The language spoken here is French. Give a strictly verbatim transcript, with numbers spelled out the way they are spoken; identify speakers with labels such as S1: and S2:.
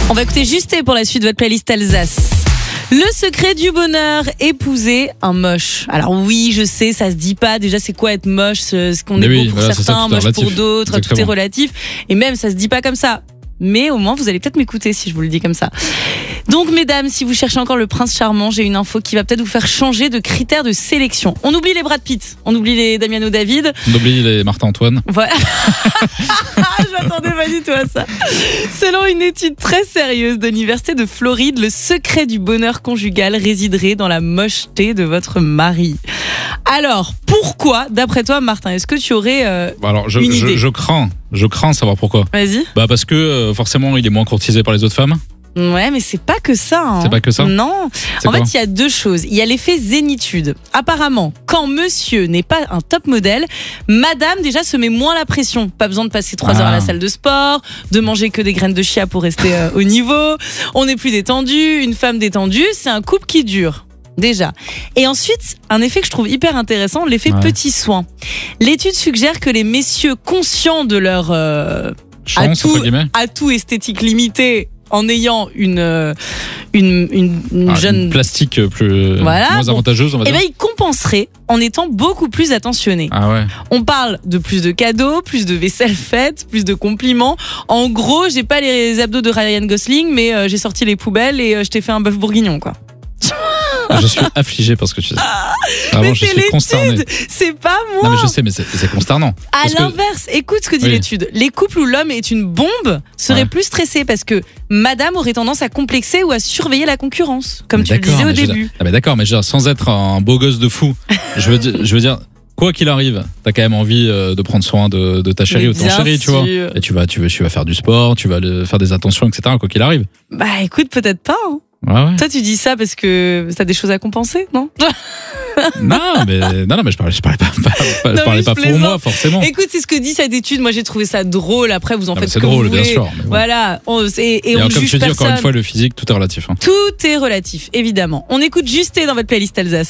S1: On va écouter Justé pour la suite de votre playlist Alsace. Le secret du bonheur, épouser un moche. Alors oui, je sais, ça se dit pas. Déjà, c'est quoi être moche? Ce qu'on est
S2: oui,
S1: beau pour
S2: voilà,
S1: certains,
S2: ça,
S1: moche
S2: relatif.
S1: pour d'autres,
S2: Exactement.
S1: tout est relatif. Et même, ça se dit pas comme ça. Mais au moins, vous allez peut-être m'écouter si je vous le dis comme ça. Donc, mesdames, si vous cherchez encore le prince charmant, j'ai une info qui va peut-être vous faire changer de critères de sélection. On oublie les Brad Pitt, on oublie les Damiano David.
S2: On oublie les Martin-Antoine.
S1: Voilà. Je m'attendais pas du tout à ça. Selon une étude très sérieuse de l'université de Floride, le secret du bonheur conjugal résiderait dans la mocheté de votre mari. Alors, pourquoi, d'après toi, Martin, est-ce que tu aurais euh,
S2: Alors, je,
S1: une
S2: je,
S1: idée
S2: je crains, je crains savoir pourquoi.
S1: Vas-y.
S2: Bah parce que euh, forcément, il est moins courtisé par les autres femmes.
S1: Ouais, mais c'est pas que ça. Hein.
S2: C'est pas que ça.
S1: Non.
S2: C'est
S1: En
S2: quoi
S1: fait, il y a deux choses. Il y a l'effet zénitude. Apparemment, quand monsieur n'est pas un top modèle, madame déjà se met moins la pression. Pas besoin de passer trois
S2: Ah.
S1: heures à la salle de sport, de manger que des graines de chia pour rester euh, au niveau. On est plus détendu. Une femme détendue, c'est un couple qui dure. Déjà. Et ensuite, un effet que je trouve hyper intéressant, l'effet
S2: Ouais.
S1: petit soin. L'étude suggère que les messieurs conscients de leur euh,
S2: Chance,
S1: atout,
S2: entre guillemets.
S1: atout esthétique limité, en ayant une, euh, une, une, une
S2: Ah,
S1: jeune...
S2: une plastique plus
S1: Voilà,
S2: moins
S1: bon.
S2: avantageuse, on va
S1: Eh
S2: dire.
S1: ben, ils compenseraient en étant beaucoup plus attentionnés.
S2: Ah ouais.
S1: On parle de plus de cadeaux, plus de vaisselle faite, plus de compliments. En gros, j'ai pas les abdos de Ryan Gosling, mais euh, j'ai sorti les poubelles et euh, je t'ai fait un bœuf bourguignon, quoi.
S2: Je suis affligé parce que tu sais.
S1: mais
S2: Vraiment, je
S1: c'est
S2: suis consterné.
S1: l'étude, c'est pas moi.
S2: Non mais je sais, mais c'est, c'est consternant.
S1: À
S2: Parce que-
S1: l'inverse, écoute ce que dit
S2: Oui.
S1: l'étude. Les couples où l'homme est une bombe seraient
S2: Ouais.
S1: plus stressés parce que madame aurait tendance à complexer ou à surveiller la concurrence, comme
S2: Mais
S1: tu le
S2: d'accord,
S1: disais au
S2: mais je veux dire-
S1: début.
S2: Ah mais d'accord, mais je veux dire, sans être un beau gosse de fou, je veux dire, je veux dire quoi qu'il arrive, t'as quand même envie euh, de prendre soin de, de ta chérie
S1: Mais
S2: ou de ton
S1: bien
S2: chéri, tu vois.
S1: sûr.
S2: Et tu vas, tu vas, tu vas faire du sport, tu vas le- faire des attentions, et cetera. Quoi qu'il arrive.
S1: Bah écoute, peut-être pas. Hein.
S2: Ouais, ouais.
S1: Toi, tu dis ça parce que t'as des choses à compenser, non?
S2: Non, mais non, non, mais je parlais, je parlais pas, pas- pas-
S1: Non,
S2: je parlais
S1: mais
S2: pas
S1: je
S2: pour
S1: plaisante.
S2: moi forcément.
S1: Écoute, c'est ce que dit cette étude. Moi, j'ai trouvé ça drôle. Après, vous en
S2: Non, mais
S1: faites
S2: c'est
S1: ce que
S2: drôle,
S1: vous
S2: bien
S1: voulez.
S2: sûr. mais bon.
S1: Voilà. On, et, et
S2: Et
S1: on
S2: alors,
S1: ne
S2: comme
S1: juge
S2: tu dis, encore une
S1: personne.
S2: fois, le physique, tout est relatif. Hein.
S1: Tout est relatif, évidemment. On écoute Justé dans votre playlist Alsace.